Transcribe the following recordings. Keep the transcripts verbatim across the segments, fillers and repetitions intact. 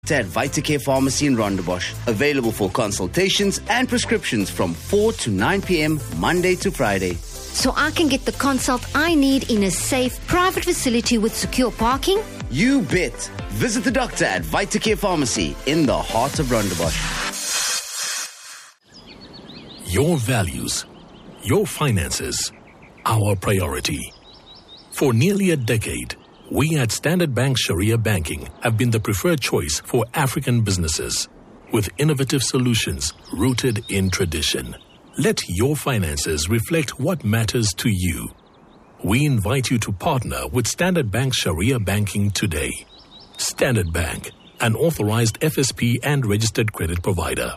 at Vitacare Pharmacy in Rondebosch. Available for consultations and prescriptions from four to nine p.m. Monday to Friday. So I can get the consult I need in a safe, private facility with secure parking? You bet. Visit the doctor at Vitacare Pharmacy in the heart of Rondebosch. Your values, your finances, our priority. For nearly a decade, we at Standard Bank Sharia Banking have been the preferred choice for African businesses with innovative solutions rooted in tradition. Let your finances reflect what matters to you. We invite you to partner with Standard Bank Sharia Banking today. Standard Bank, an authorized F S P and registered credit provider.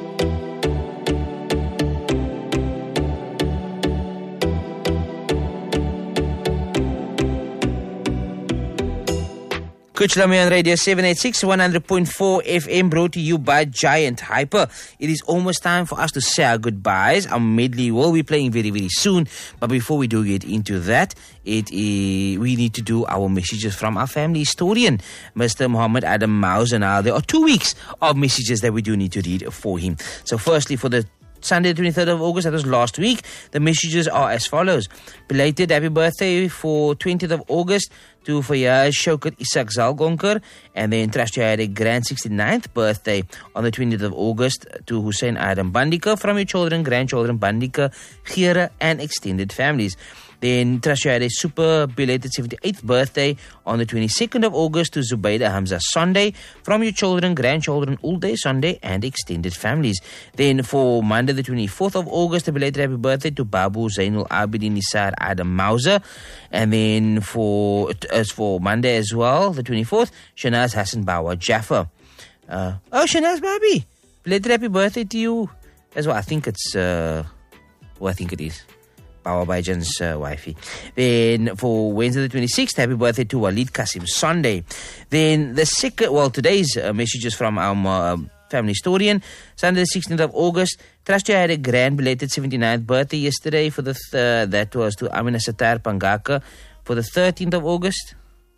Kuchlami on Radio seven eighty-six, one hundred point four F M, brought to you by Giant Hyper. It is almost time for us to say our goodbyes. Our medley will be playing very, very soon. But before we do get into that, it is, we need to do our messages from our family historian, Mister Muhammad Adam Mauser. Now, there are two weeks of messages that we do need to read for him. So firstly, for the Sunday, twenty-third of August, that was last week. The messages are as follows. Belated happy birthday for twentieth of August to Fayyaz Shaukat Isak Zalgonker. And then trust you had a grand sixty-ninth birthday on the twentieth of August to Hussein Adam Bandika from your children, grandchildren, Bandika, Gira, and extended families. Then trust you had a super belated seventy-eighth birthday on the twenty-second of August to Zubaida Hamza Sunday from your children, grandchildren, Ulday Sunday, and extended families. Then for Monday the twenty-fourth of August, a belated happy birthday to Babu Zainul Abidin Nisar Adam Mauser. And then for as for Monday as well, the twenty-fourth, Shanaz Hassan Bawa Jaffa. Uh, oh, Shanaz Babi, belated happy birthday to you as well. I think it's, uh, well, I think it is. Bawa Baijan's uh, wifey. Then for Wednesday the twenty-sixth, happy birthday to Walid Kasim Sunday. Then the second, well, today's uh, messages from our uh, family historian. Sunday the sixteenth of August. Trust you had a grand belated seventy-ninth birthday yesterday. For the th- uh, that was to Amina Satar Pangaka for the thirteenth of August.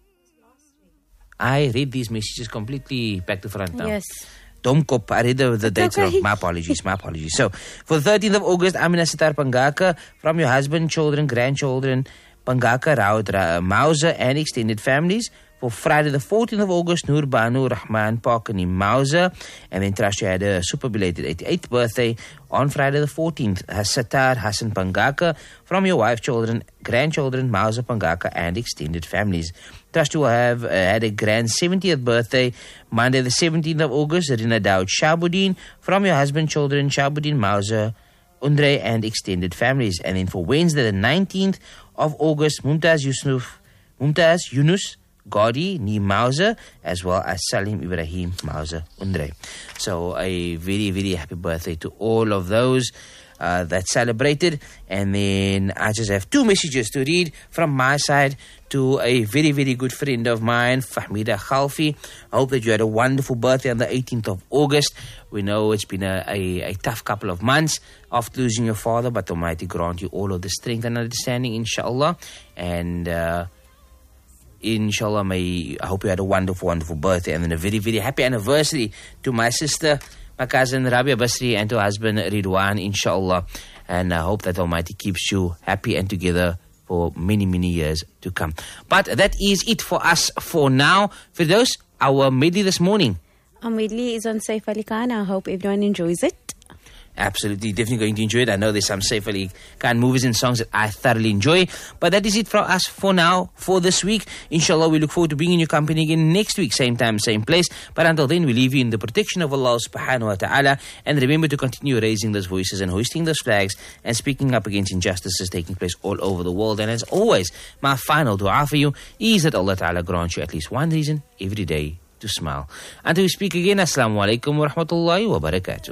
I read these messages completely back to front now. Yes. Domkop, I read the, the dates okay. wrong. My apologies, my apologies. So, for the thirteenth of August, Amina Sitar Pangaka, from your husband, children, grandchildren, Pangaka, Raut, Ra- Mauser, and extended families. For Friday the fourteenth of August, Nur Banu Rahman Pakani Mauser. And then trust you had a super belated eighty-eighth birthday on Friday the fourteenth, Satar Hassan Pangaka, from your wife, children, grandchildren, Mauser Pangaka, and extended families. Trust you will have uh, had a grand seventieth birthday Monday the seventeenth of August, Rina Daud Shabuddin, from your husband, children, Shabuddin, Mauser, Undre, and extended families. And then for Wednesday the nineteenth of August, Mumtaz Yusuf, Mumtaz Yunus Gadi Ni Mauser, as well as Salim Ibrahim Mauser Undre. So a very, very happy birthday to all of those uh, that celebrated. And then I just have two messages to read from my side to a very, very good friend of mine, Fahmida Khalfi. I hope that you had a wonderful birthday on the eighteenth of August. We know it's been a, a, a tough couple of months after losing your father, but Almighty grant you all of the strength and understanding, inshallah. And uh, inshallah, may I hope you had a wonderful, wonderful birthday, and then a very, very happy anniversary to my sister, my cousin Rabia Basri, and to her husband Ridwan, inshallah. And I hope that Almighty keeps you happy and together for many, many years to come. But that is it for us for now. For those, our medley this morning. Our medley is on Saif Ali Khan. I hope everyone enjoys it. Absolutely, definitely going to enjoy it. I know there's some Saif Ali Khan movies and songs that I thoroughly enjoy. But that is it for us for now, for this week. Inshallah, we look forward to being in your company again next week, same time, same place. But until then, we leave you in the protection of Allah subhanahu wa ta'ala. And remember to continue raising those voices and hoisting those flags and speaking up against injustices taking place all over the world. And as always, my final dua for you is that Allah ta'ala grants you at least one reason every day to smile. Until we speak again, Assalamu alaikum wa rahmatullahi wa barakatuh.